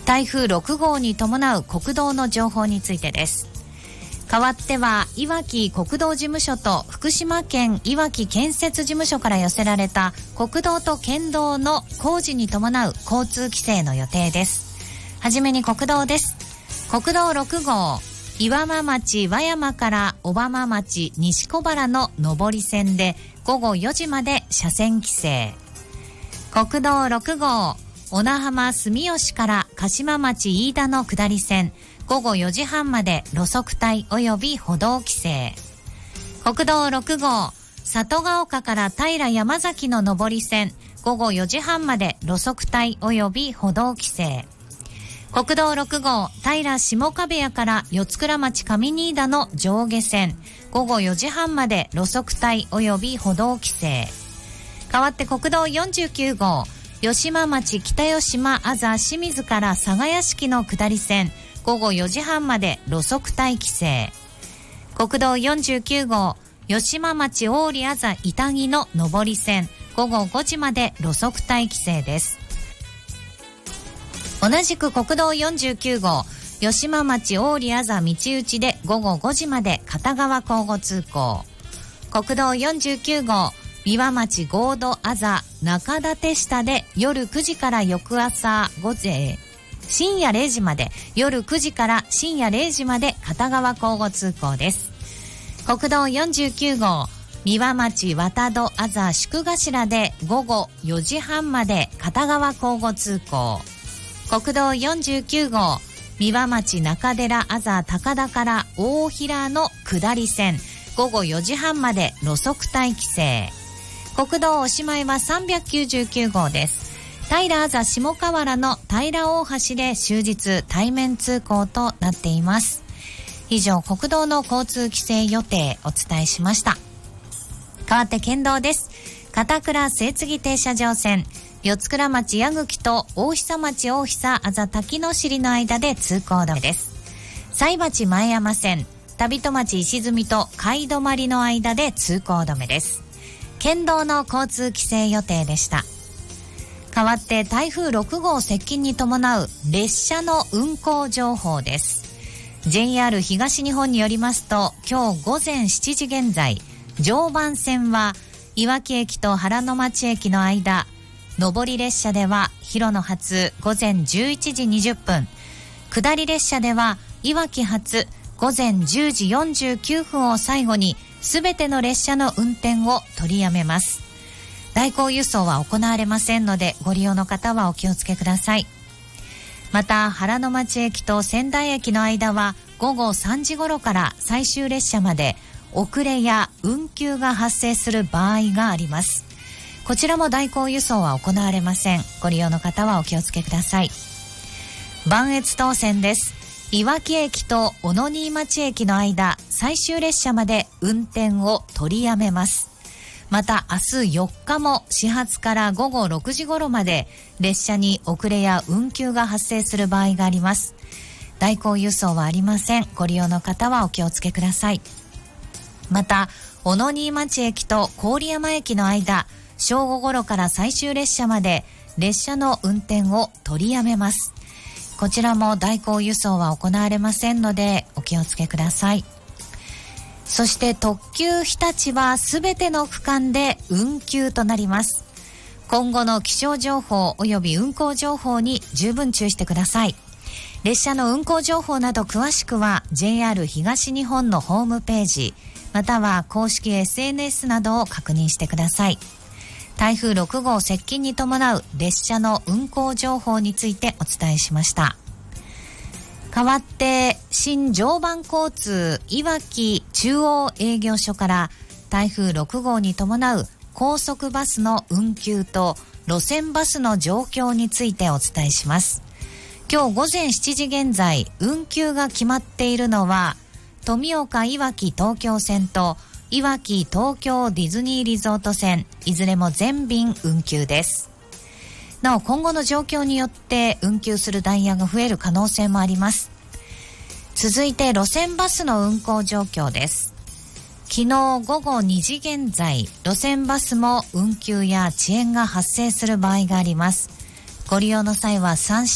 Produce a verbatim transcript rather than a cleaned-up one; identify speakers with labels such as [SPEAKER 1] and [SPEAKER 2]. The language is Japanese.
[SPEAKER 1] 台風ろく号に伴う国道の情報についてです。代わってはいわき国道事務所と福島県いわき建設事務所から寄せられた国道と県道の工事に伴う交通規制の予定です。はじめに国道です。国道ろく号岩間町和山から小浜町西小原の上り線でごごよじまで車線規制。国道ろく号小名浜住吉から鹿島町飯田の下り線ごごよじはんまで路側帯及び歩道規制。国道ろく号里ヶ丘から平山崎の上り線ごごよじはんまで路側帯及び歩道規制。国道ろく号平下壁谷から四倉町上新田の上下線ごごよじはんまで路側帯及び歩道規制。代わって国道よんじゅうきゅう号吉間町北吉間あざ清水から佐賀屋敷の下り線ごごよじはんまで路側帯規制。国道よんじゅうきゅう号吉間町大利あざ板木の上り線ごごごじまで路側帯規制です。同じく国道よんじゅうきゅう号吉間町大利あざ道内でごごごじまで片側交互通行。国道よんじゅうきゅう号三輪町合土あざ中立下で夜くじから翌朝午前深夜れいじまで夜くじから深夜れいじまで片側交互通行です。国道よんじゅうきゅう号三輪町渡戸あざ宿頭でごごよじはんまで片側交互通行。国道よんじゅうきゅう号三輪町中寺あざ高田から大平の下り線ごごよじはんまで路側帯規制。国道おしまいはさんびゃくきゅうじゅうきゅう号です。平あざ下河原の平大橋で終日対面通行となっています。以上国道の交通規制予定お伝えしました。代わって県道です。片倉末次停車場線四倉町矢吹と大久町大久あざ滝の尻の間で通行止めです。西町前山線旅戸町石積と貝止まりの間で通行止めです。県道の交通規制予定でした。代わって台風ろく号接近に伴う列車の運行情報です。 ジェイアール 東日本によりますと今日ごぜんしちじ現在常磐線はいわき駅と原ノ町駅の間上り列車では広野発ごぜんじゅういちじにじゅっぷん下り列車ではいわき発ごぜんじゅうじよんじゅうきゅうふんを最後にすべての列車の運転を取りやめます。代行輸送は行われませんのでご利用の方はお気をつけください。また原ノ町駅と仙台駅の間はごごさんじ頃から最終列車まで遅れや運休が発生する場合があります。こちらも代行輸送は行われません。ご利用の方はお気をつけください。磐越東線です。いわき駅と小野新町駅の間最終列車まで運転を取りやめます。また明日よっかも始発からごごろくじ頃まで列車に遅れや運休が発生する場合があります。代行輸送はありません。ご利用の方はお気をつけください。また小野新町駅と郡山駅の間正午頃から最終列車まで列車の運転を取りやめます。こちらも代行輸送は行われませんのでお気をつけください。そして特急日立はすべての区間で運休となります。今後の気象情報及び運行情報に十分注意してください。列車の運行情報など詳しくは ジェイアール 東日本のホームページまたは公式 エスエヌエス などを確認してください。台風ろく号接近に伴う列車の運行情報についてお伝えしました。代わって新常磐交通いわき中央営業所から台風ろく号に伴う高速バスの運休と路線バスの状況についてお伝えします。今日ごぜんしちじ現在運休が決まっているのは富岡いわき東京線といわき東京ディズニーリゾート線いずれも全便運休です。なお今後の状況によって運休するダイヤが増える可能性もあります。続いて路線バスの運行状況です。昨日ごごにじ現在路線バスも運休や遅延が発生する場合があります。ご利用の際はさん